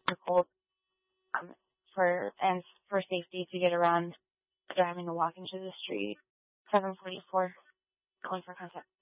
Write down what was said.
super cold. For safety to get around driving and walking through the street. 744, going for contact.